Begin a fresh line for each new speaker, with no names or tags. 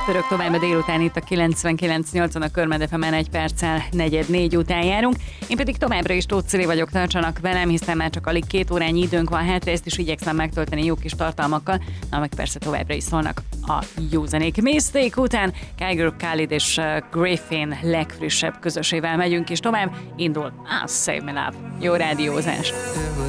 Török tovább a délután itt a 99.8-on a Körmed FM-en 1 perccel 4:04 után járunk. Én pedig továbbra is Tóth Cili vagyok, tartsanak velem, hiszen már csak alig 2 órányi időnk van hátra, ezt is igyekszem megtölteni jó kis tartalmakkal, meg persze továbbra is szólnak a jó zenék. Mistake után Kylie Group, Khalid és Griffin legfrissebb közösével megyünk is tovább. Indul Save Me Love. Jó rádiózást!